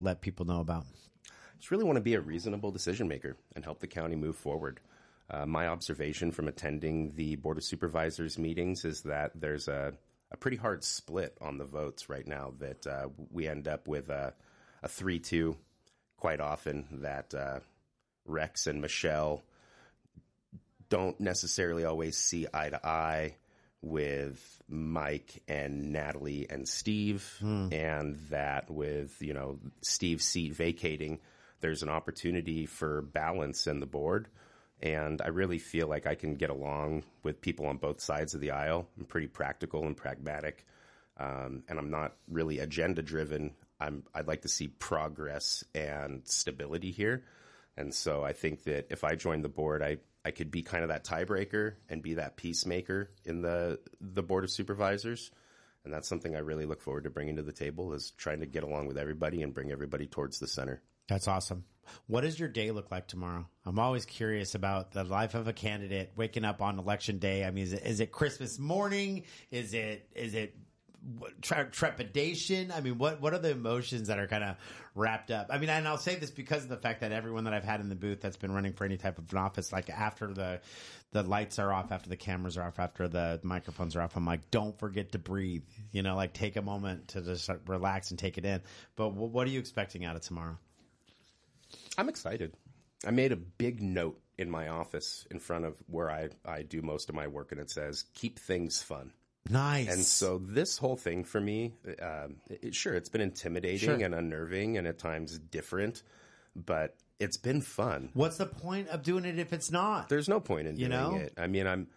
let people know about? Just really want to be a reasonable decision maker and help the county move forward. My observation from attending the Board of Supervisors meetings is that there's a pretty hard split on the votes right now, that we end up with a 3-2 quite often, that Rex and Michelle don't necessarily always see eye to eye with Mike and Natalie and Steve, and that with, Steve's seat vacating, there's an opportunity for balance in the board. And I really feel like I can get along with people on both sides of the aisle. I'm pretty practical and pragmatic, and I'm not really agenda driven. I'd like to see progress and stability here. And so I think that if I join the board, I could be kind of that tiebreaker and be that peacemaker in the Board of Supervisors. And that's something I really look forward to bringing to the table, is trying to get along with everybody and bring everybody towards the center. That's awesome. What does your day look like tomorrow? I'm always curious about the life of a candidate waking up on election day. I mean, is it Christmas morning? Is it trepidation? I mean, what are the emotions that are kind of wrapped up? I mean, and I'll say this because of the fact that everyone that I've had in the booth that's been running for any type of an office, like after the lights are off, after the cameras are off, after the microphones are off, I'm like, don't forget to breathe, like take a moment to just relax and take it in. But what are you expecting out of tomorrow? I'm excited. I made a big note in my office in front of where I do most of my work, and it says, keep things fun. Nice. And so this whole thing for me, it's been intimidating and unnerving and at times different, but it's been fun. What's the point of doing it if it's not? There's no point in doing it. I mean,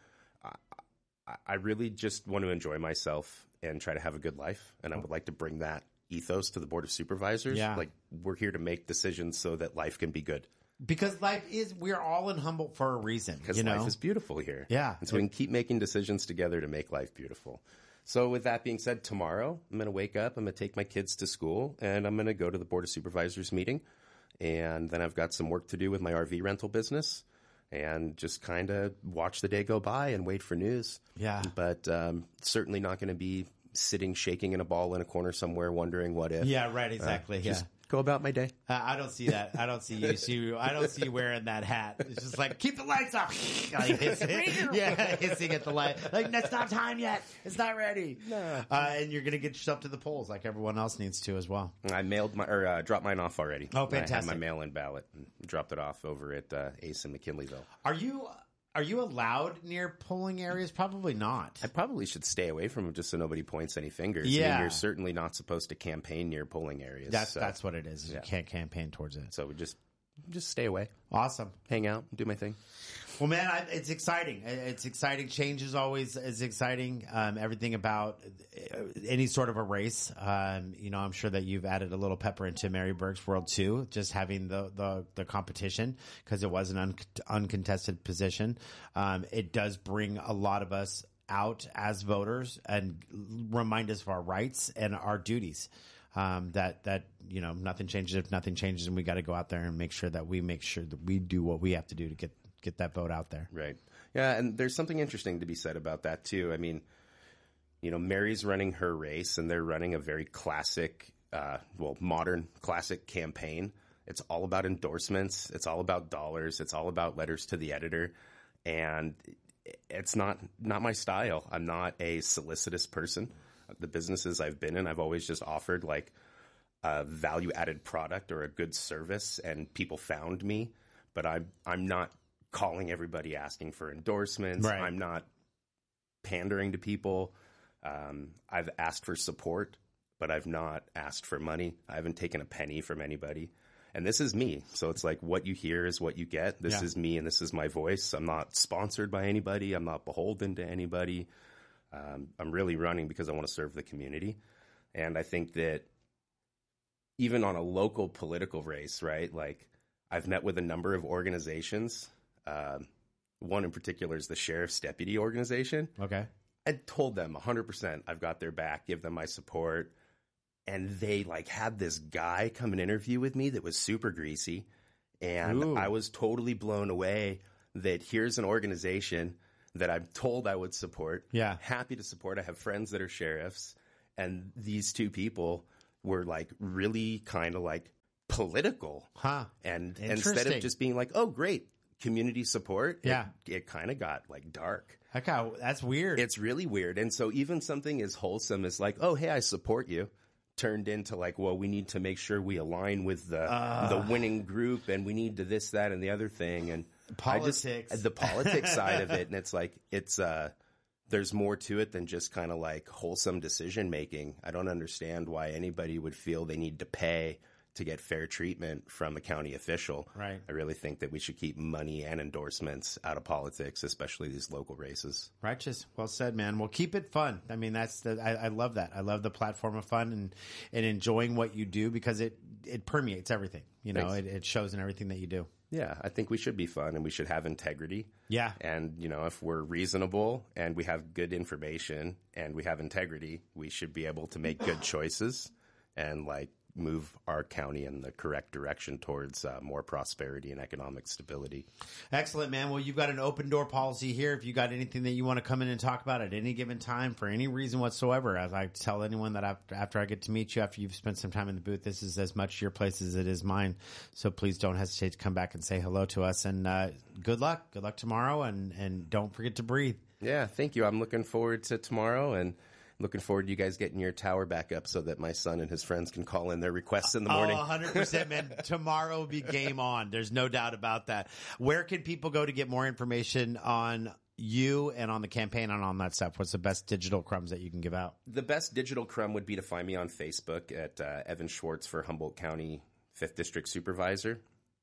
I really just want to enjoy myself and try to have a good life, and I would like to bring that ethos to the Board of Supervisors. Yeah. Like, we're here to make decisions so that life can be good. Because we're all in Humboldt for a reason. Because life is beautiful here. Yeah. And so we can keep making decisions together to make life beautiful. So with that being said, tomorrow I'm going to wake up, I'm going to take my kids to school, and I'm going to go to the Board of Supervisors meeting. And then I've got some work to do with my RV rental business and just kind of watch the day go by and wait for news. Yeah. But certainly not going to be sitting, shaking in a ball in a corner somewhere, wondering what if. Yeah, right, exactly. Just go about my day. I don't see that. I don't see you. I don't see you wearing that hat. It's just like, keep the lights off. Like, hissing at the light. Like, that's not time yet. It's not ready. No. And you're going to get yourself to the polls like everyone else needs to as well. I dropped mine off already. Oh, fantastic. I had my mail-in ballot and dropped it off over at Ace in McKinleyville. Are you allowed near polling areas? Probably not. I probably should stay away from them just so nobody points any fingers. Yeah. I mean, you're certainly not supposed to campaign near polling areas. That's what it is. Yeah. You can't campaign towards it. So we just stay away. Awesome. Hang out, do my thing. Well, man, it's exciting. It's exciting. Change is always exciting. Everything about any sort of a race. I'm sure that you've added a little pepper into Mary Burke's world too. Just having the competition, because it was an uncontested position. It does bring a lot of us out as voters and remind us of our rights and our duties. That nothing changes if nothing changes, and we got to go out there and make sure that we do what we have to do to get that vote out there. Right. Yeah, and there's something interesting to be said about that too. I mean, Mary's running her race, and they're running a very classic, modern classic campaign. It's all about endorsements. It's all about dollars. It's all about letters to the editor. And it's not my style. I'm not a solicitous person. The businesses I've been in, I've always just offered like a value added product or a good service, and people found me. But I'm not calling everybody asking for endorsements. Right. I'm not pandering to people. I've asked for support, but I've not asked for money. I haven't taken a penny from anybody. And this is me. So it's like, what you hear is what you get. This is me, and this is my voice. I'm not sponsored by anybody. I'm not beholden to anybody. I'm really running because I want to serve the community. And I think that even on a local political race, right, like I've met with a number of organizations. One in particular is the Sheriff's Deputy Organization. Okay. I told them 100% I've got their back, give them my support. And they like had this guy come and interview with me that was super greasy. And Ooh. I was totally blown away that here's an organization that I'm told I would support. Yeah. Happy to support. I have friends that are sheriffs. And these two people were like really kind of like political. And instead of just being like, oh, great, community support, it kind of got like dark. Okay, that's weird. It's really weird. And so even something as wholesome as like, oh, hey, I support you, turned into like, well, we need to make sure we align with the winning group, and we need to this, that, and the other thing. And politics. The politics side of it. And it's like, there's more to it than just kind of like wholesome decision making. I don't understand why anybody would feel they need to pay to get fair treatment from a county official. Right. I really think that we should keep money and endorsements out of politics, especially these local races. Righteous. Well said, man. Well, keep it fun. I mean, I love that. I love the platform of fun and enjoying what you do, because it permeates everything. You know, it shows in everything that you do. Yeah, I think we should be fun and we should have integrity. Yeah. And, you know, if we're reasonable and we have good information and we have integrity, we should be able to make good choices and like move our county in the correct direction towards more prosperity and economic stability. Excellent, man. Well, you've got an open door policy here. If you got anything that you want to come in and talk about at any given time for any reason whatsoever, as I tell anyone that after I get to meet you, after you've spent some time in the booth, this is as much your place as it is mine. So please don't hesitate to come back and say hello to us. And good luck. Good luck tomorrow. And don't forget to breathe. Yeah, thank you. I'm looking forward to tomorrow, and looking forward to you guys getting your tower back up so that my son and his friends can call in their requests in the morning. 100%, man. Tomorrow will be game on. There's no doubt about that. Where can people go to get more information on you and on the campaign and on that stuff? What's the best digital crumbs that you can give out? The best digital crumb would be to find me on Facebook at Evan Schwartz for Humboldt County 5th District Supervisor.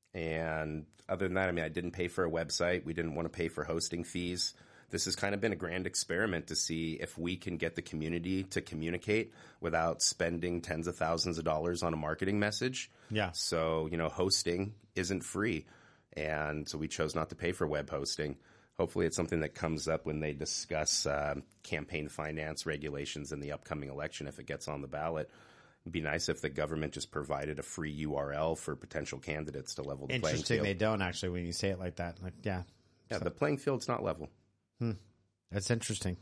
And other than that, I mean, I didn't pay for a website. We didn't want to pay for hosting fees. This has kind of been a grand experiment to see if we can get the community to communicate without spending tens of thousands of dollars on a marketing message. Yeah. So, you know, hosting isn't free. And so we chose not to pay for web hosting. Hopefully it's something that comes up when they discuss campaign finance regulations in the upcoming election if it gets on the ballot. It'd be nice if the government just provided a free URL for potential candidates to level the playing field. Interesting, they don't actually when you say it like that. Like, yeah. Yeah, so the playing field's not level. That's interesting.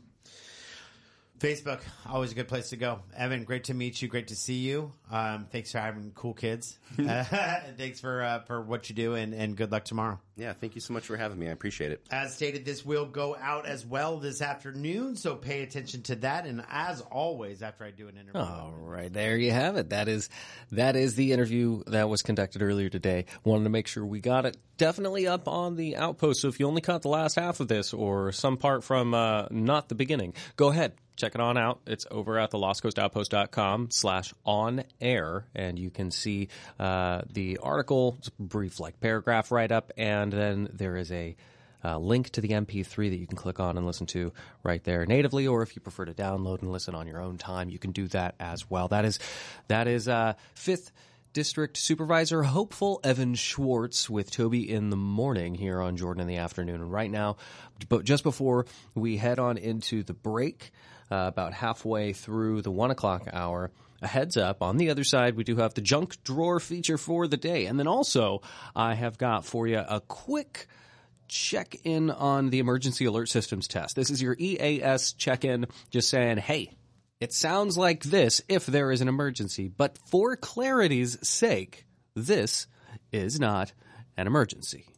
Facebook, always a good place to go. Evan, great to meet you. Great to see you. Thanks for having cool kids. Thanks for what you do, and good luck tomorrow. Yeah, thank you so much for having me. I appreciate it. As stated, this will go out as well this afternoon, so pay attention to that. And as always, after I do an interview. All right, there you have it. That is the interview that was conducted earlier today. Wanted to make sure we got it definitely up on the Outpost. So if you only caught the last half of this or some part from not the beginning, go ahead. Check it on out. It's over at the lostcoastoutpost.com/on-air, and you can see the article, it's a brief like paragraph write-up, and then there is a link to the MP3 that you can click on and listen to right there natively, or if you prefer to download and listen on your own time, you can do that as well. That is 5th District Supervisor Hopeful Evan Schwartz with Toby in the morning here on Jordan in the afternoon. And right now, but just before we head on into the break, about halfway through the 1 o'clock hour, a heads up, on the other side, we do have the junk drawer feature for the day. And then also, I have got for you a quick check-in on the emergency alert systems test. This is your EAS check-in, just saying, hey, it sounds like this if there is an emergency, but for clarity's sake, this is not an emergency.